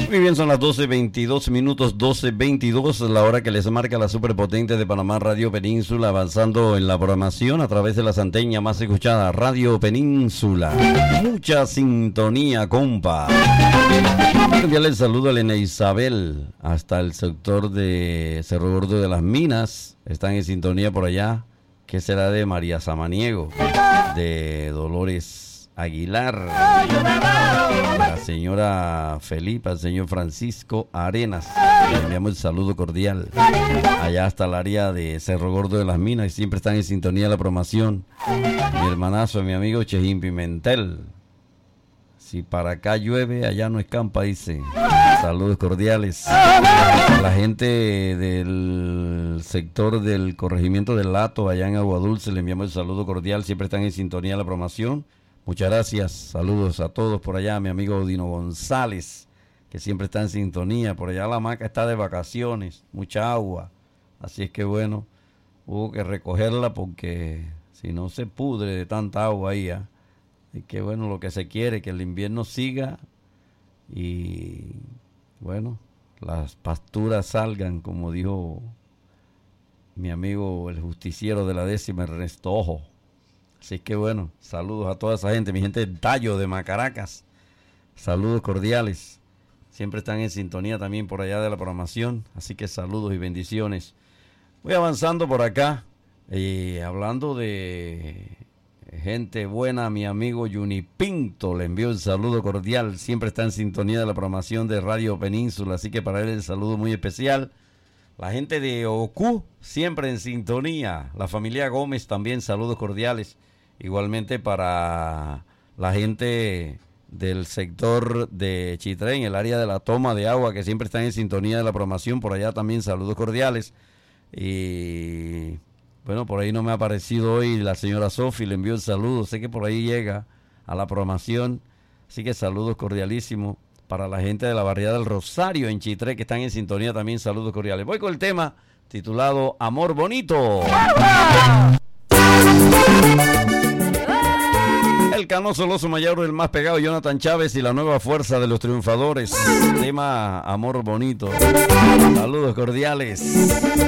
Muy bien, son las 12:22 minutos, 12:22, la hora que les marca la superpotente de Panamá, Radio Península, avanzando en la programación a través de la antenas más escuchada, Radio Península. Mucha sintonía, compa. Enviarle el saludo a Elena Isabel, hasta el sector de Cerro Gordo de las Minas. Están en sintonía por allá. ¿Qué será de María Samaniego? De Dolores Aguilar, la señora Felipa, el señor Francisco Arenas. Le enviamos el saludo cordial allá hasta el área de Cerro Gordo de las Minas, y siempre están en sintonía de la programación. Mi hermanazo, mi amigo Chejín Pimentel. Si para acá llueve, allá no escampa, dice. Saludos cordiales. La gente del sector del corregimiento del Lato, allá en Agua Dulce, le enviamos el saludo cordial. Siempre están en sintonía de la programación. Muchas gracias, saludos a todos por allá, mi amigo Dino González, que siempre está en sintonía. Por allá la hamaca está de vacaciones, mucha agua, así es que bueno, hubo que recogerla porque si no se pudre de tanta agua ahí. Y que bueno, lo que se quiere, que el invierno siga y bueno, las pasturas salgan, como dijo mi amigo el justiciero de la 10ª, Ernesto Ojo. Así que bueno, saludos a toda esa gente, mi gente de Tallo de Macaracas, saludos cordiales, siempre están en sintonía también por allá de la programación, así que saludos y bendiciones. Voy avanzando por acá, hablando de gente buena, mi amigo Juni Pinto, le envío el saludo cordial, siempre está en sintonía de la programación de Radio Península, así que para él el saludo muy especial. La gente de Ocú, siempre en sintonía. La familia Gómez también, saludos cordiales. Igualmente para la gente del sector de Chitré, en el área de la toma de agua, que siempre están en sintonía de la programación. Por allá también saludos cordiales. Y bueno, por ahí no me ha aparecido hoy la señora Sofi, le envío el saludo. Sé que por ahí llega a la programación. Así que saludos cordialísimos. Para la gente de la barriada del Rosario en Chitré, que están en sintonía también, saludos cordiales. Voy con el tema titulado Amor Bonito. El canoso, el oso mayor, el más pegado, Jonathan Chávez y la nueva fuerza de los triunfadores. Tema Amor Bonito. Saludos cordiales.